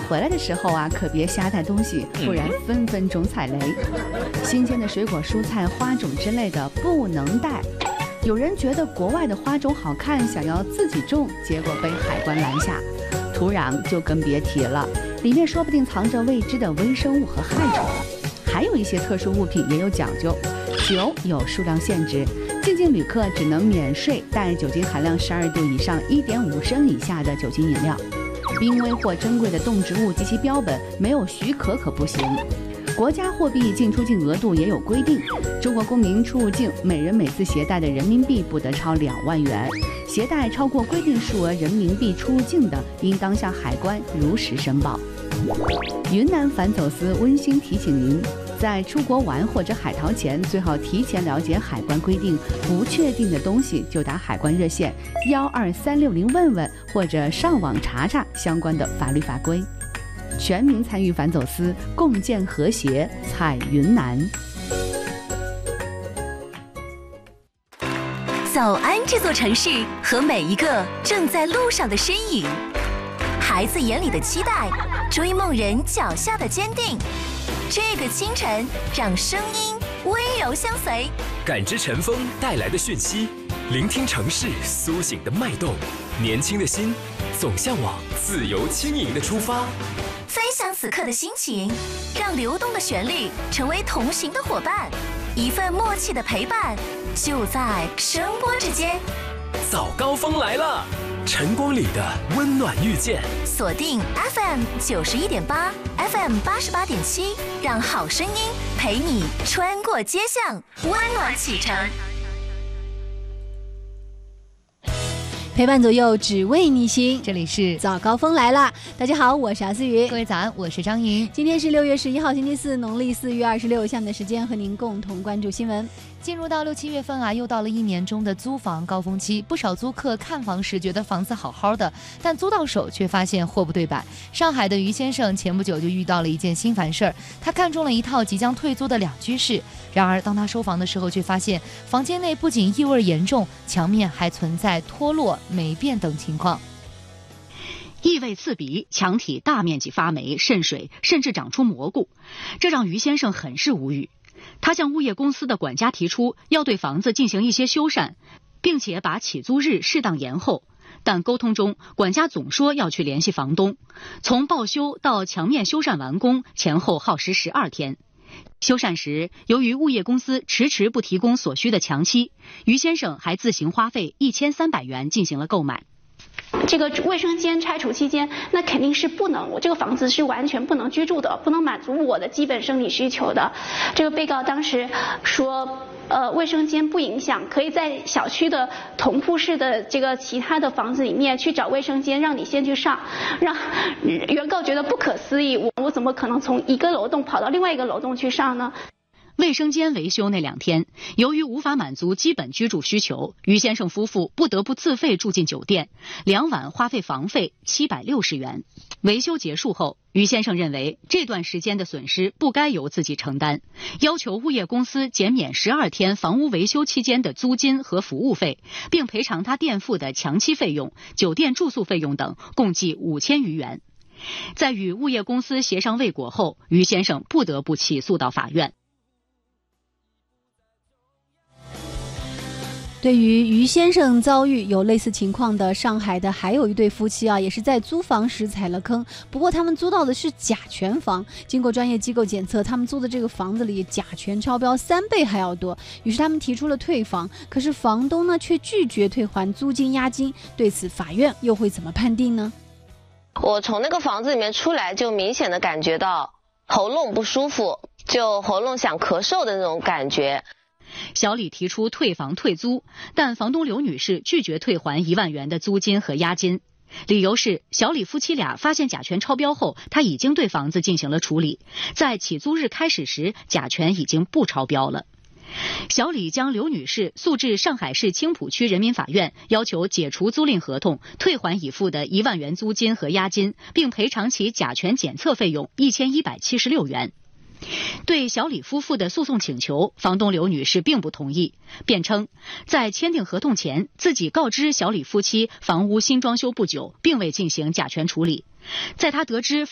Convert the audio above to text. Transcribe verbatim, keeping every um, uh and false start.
回来的时候啊，可别瞎带东西，不然分分钟踩雷。新鲜的水果、蔬菜、花种之类的不能带。有人觉得国外的花种好看，想要自己种，结果被海关拦下。土壤就更别提了，里面说不定藏着未知的微生物和害虫。还有一些特殊物品也有讲究，酒有数量限制，进境旅客只能免税带酒精含量十二度以上、一点五升以下的酒精饮料。濒危或珍贵的动植物及其标本没有许可可不行。国家货币进出境额度也有规定，中国公民出入境每人每次携带的人民币不得超两万元，携带超过规定数额人民币出入境的，应当向海关如实申报。云南反走私温馨提醒您，在出国玩或者海淘前，最好提前了解海关规定，不确定的东西就打海关热线幺二三六零问问，或者上网查查相关的法律法规。全民参与反走私，共建和谐，彩云南。 早安这座城市和每一个正在路上的身影，孩子眼里的期待，追梦人脚下的坚定。这个清晨，让声音温柔相随， 感知晨风带来的讯息，聆听城市苏醒的脉动。年轻的心总向往自由轻盈的出发。 分享此刻的心情，让流动的旋律成为同行的伙伴，一份默契的陪伴，就在声波之间。 早高峰来了，晨光里的温暖遇见。 锁定 F M 九十一点八 ，F M 八十八点七，让好声音陪你穿过街巷，温暖启程。 陪伴左右，只为你行。 这里是早高峰来了，大家好，我是阿思雨。 各位早安，我是张莹。 今天是六月十一号，星期四，农历四月二十六。下面的时间和您共同关注新闻。 进入到六七月份啊，又到了一年中的租房高峰期，不少租客看房时觉得房子好好的，但租到手却发现货不对版。上海的于先生前不久就遇到了一件心烦事儿，他看中了一套即将退租的两居室，然而当他收房的时候，却发现房间内不仅异味严重，墙面还存在脱落、霉变等情况。 异味刺鼻，墙体大面积发霉渗水，甚至长出蘑菇，这让于先生很是无语。他向物业公司的管家提出要对房子进行一些修缮，并且把起租日适当延后，但沟通中管家总说要去联系房东。从报修到墙面修缮完工前后耗时十二天。修缮时，由于物业公司迟迟不提供所需的墙漆，于先生还自行花费一千三百元进行了购买。 这个卫生间拆除期间，那肯定是不能，我这个房子是完全不能居住的，不能满足我的基本生理需求的。这个被告当时说，呃，卫生间不影响，可以在小区的同铺式的这个其他的房子里面去找卫生间，让你先去上，让原告觉得不可思议，我我怎么可能从一个楼栋跑到另外一个楼栋去上呢？ 卫生间维修那两天，由于无法满足基本居住需求，于先生夫妇不得不自费住进酒店，两晚花费房费七百六十元。维修结束后，于先生认为这段时间的损失不该由自己承担，要求物业公司减免十二天房屋维修期间的租金和服务费，并赔偿他垫付的墙漆费用、酒店住宿费用等，共计五千余元。在与物业公司协商未果后，于先生不得不起诉到法院。 对于于先生遭遇有类似情况的上海的还有一对夫妻啊，也是在租房时踩了坑。不过他们租到的是甲醛房，经过专业机构检测，他们租的这个房子里甲醛超标三倍还要多。于是他们提出了退房，可是房东呢却拒绝退还租金押金。对此，法院又会怎么判定呢？ 我从那个房子里面出来，就明显的感觉到喉咙不舒服，就喉咙想咳嗽的那种感觉。 小李提出退房退租，但房东刘女士拒绝退还一万元的租金和押金，理由是小李夫妻俩发现甲醛超标后，他已经对房子进行了处理，在起租日开始时甲醛已经不超标了。小李将刘女士诉至上海市青浦区人民法院，要求解除租赁合同，退还已付的一万元租金和押金，并赔偿其甲醛检测费用一千一百七十六元。对小李夫妇的诉讼请求，房东刘女士并不同意，辩称在签订合同前，自己告知小李夫妻房屋新装修不久，并未进行甲醛处理。在她得知